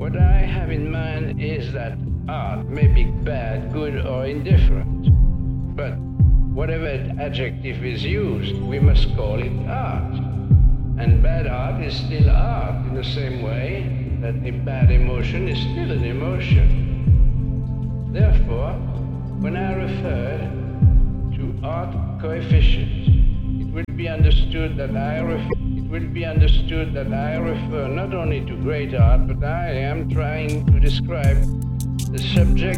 What I have in mind is that art may be bad, good, or indifferent. But whatever adjective is used, we must call it art. And bad art is still art in the same way that a bad emotion is still an emotion. Therefore, when I refer to art coefficient, it will be understood that I refer not only to great art, but I am trying to describe the subject